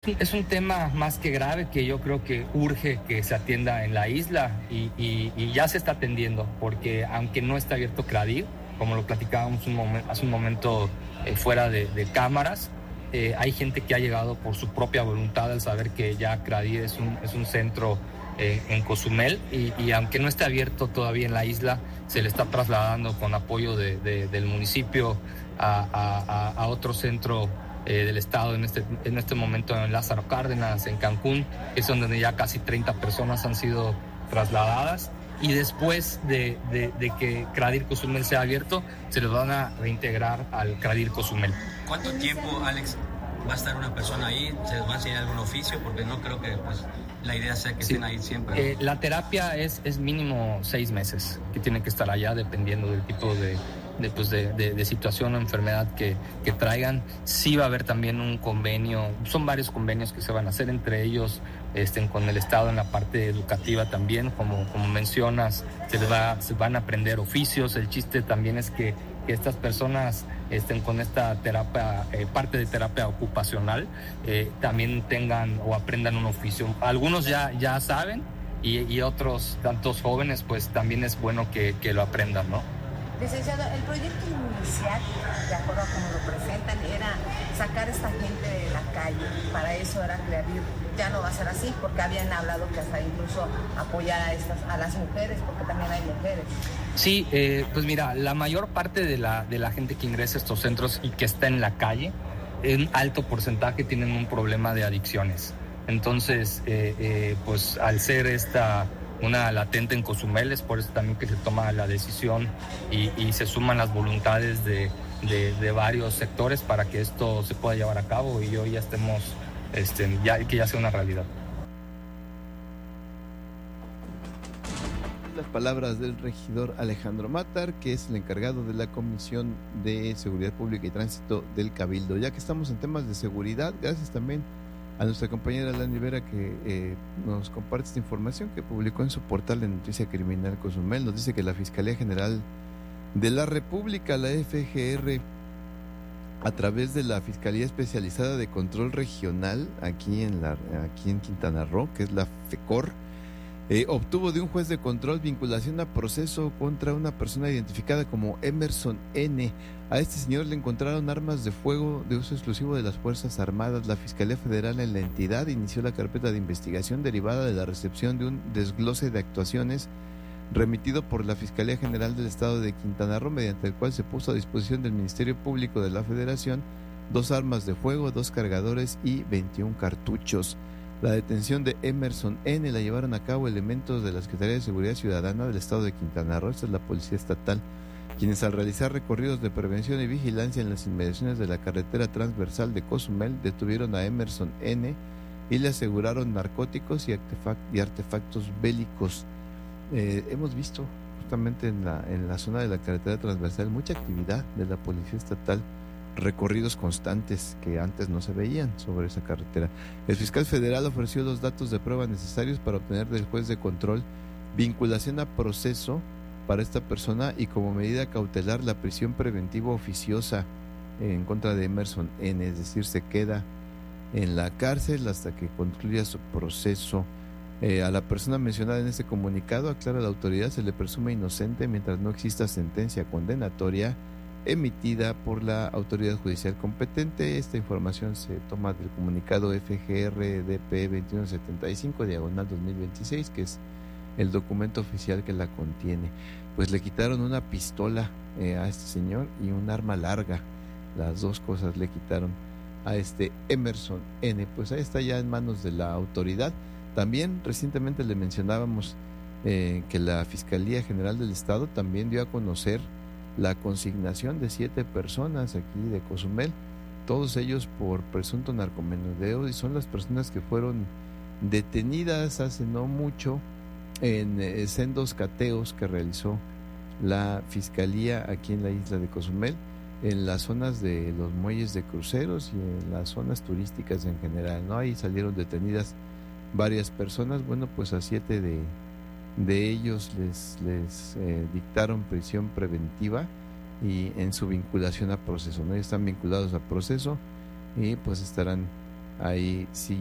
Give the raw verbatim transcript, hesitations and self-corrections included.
Es un tema más que grave que yo creo que urge que se atienda en la isla y, y, y ya se está atendiendo, porque aunque no está abierto CRADIR, como lo platicábamos un momen, hace un momento eh, fuera de, de cámaras, eh, hay gente que ha llegado por su propia voluntad al saber que ya CRADIR es un, es un centro eh, en Cozumel y, y aunque no esté abierto todavía en la isla, se le está trasladando con apoyo de, de, del municipio a, a, a otro centro Eh, del estado en este, en este momento en Lázaro Cárdenas, en Cancún, es donde ya casi treinta personas han sido trasladadas y después de, de, de que CRADIR Cozumel sea abierto, se les van a reintegrar al CRADIR Cozumel. ¿Cuánto tiempo, Alex, va a estar una persona ahí? ¿Se les va a enseñar algún oficio? Porque no creo que pues, la idea sea que sí. estén ahí siempre. Eh, la terapia es, es mínimo seis meses que tienen que estar allá dependiendo del tipo de De, pues de, de, de situación o enfermedad que, que traigan. Sí va a haber también un convenio, son varios convenios que se van a hacer entre ellos este, con el Estado en la parte educativa también, como, como mencionas, se, les va, se van a aprender oficios. El chiste también es que, que estas personas estén con esta terapia, eh, parte de terapia ocupacional, eh, también tengan o aprendan un oficio. Algunos ya, ya saben y, y otros, tantos jóvenes, pues también es bueno que, que lo aprendan, ¿no? Licenciado, el proyecto inicial, de acuerdo a cómo lo presentan, era sacar a esta gente de la calle. Para eso era CRADIR. Ya no va a ser así, porque habían hablado que hasta incluso apoyar a estas, a las mujeres, porque también hay mujeres. Sí, eh, pues mira, la mayor parte de la, de la gente que ingresa a estos centros y que está en la calle, un alto porcentaje tienen un problema de adicciones. Entonces, eh, eh, pues al ser esta una latente en Cozumel, es por eso también que se toma la decisión y, y se suman las voluntades de, de, de varios sectores para que esto se pueda llevar a cabo y hoy ya estemos, este, ya, que ya sea una realidad. Las palabras del regidor Alejandro Mátar, que es el encargado de la Comisión de Seguridad Pública y Tránsito del Cabildo. Ya que estamos en temas de seguridad, gracias también a nuestra compañera Lani Vera que eh, nos comparte esta información que publicó en su portal de Noticia Criminal Cozumel. Nos dice que la Fiscalía General de la República, la F G R, a través de la Fiscalía Especializada de Control Regional aquí en, la, aquí en Quintana Roo, que es la FECOR, eh, obtuvo de un juez de control vinculación a proceso contra una persona identificada como Emerson N. A este señor le encontraron armas de fuego de uso exclusivo de las Fuerzas Armadas. La Fiscalía Federal en la entidad inició la carpeta de investigación derivada de la recepción de un desglose de actuaciones remitido por la Fiscalía General del Estado de Quintana Roo, mediante el cual se puso a disposición del Ministerio Público de la Federación dos armas de fuego, dos cargadores y veintiún cartuchos. La detención de Emerson N. la llevaron a cabo elementos de la Secretaría de Seguridad Ciudadana del Estado de Quintana Roo, esta es la Policía Estatal, quienes al realizar recorridos de prevención y vigilancia en las inmediaciones de la carretera transversal de Cozumel detuvieron a Emerson N. y le aseguraron narcóticos y, artefact- y artefactos bélicos. Eh, hemos visto justamente en la, en la zona de la carretera transversal mucha actividad de la Policía Estatal, recorridos constantes que antes no se veían sobre esa carretera. El fiscal federal ofreció los datos de prueba necesarios para obtener del juez de control vinculación a proceso para esta persona y como medida cautelar la prisión preventiva oficiosa en contra de Emerson N., es decir, se queda en la cárcel hasta que concluya su proceso. Eh, a la persona mencionada en este comunicado, aclara la autoridad, se le presume inocente mientras no exista sentencia condenatoria emitida por la autoridad judicial competente. Esta información se toma del comunicado F G R D P veintiuno setenta y cinco diagonal dos mil veintiséis, que es el documento oficial que la contiene. Pues le quitaron una pistola eh, a este señor y un arma larga. Las dos cosas le quitaron a este Emerson N. Pues ahí está ya en manos de la autoridad. También recientemente le mencionábamos eh, que la Fiscalía General del Estado también dio a conocer la consignación de siete personas aquí de Cozumel, todos ellos por presunto narcomenudeo, y son las personas que fueron detenidas hace no mucho en eh, sendos cateos que realizó la Fiscalía aquí en la isla de Cozumel, en las zonas de los muelles de cruceros y en las zonas turísticas en general, ¿no? Ahí salieron detenidas varias personas. Bueno, pues a siete de de ellos les, les eh, dictaron prisión preventiva y en su vinculación a proceso, ¿no? Están vinculados a proceso y pues estarán ahí sí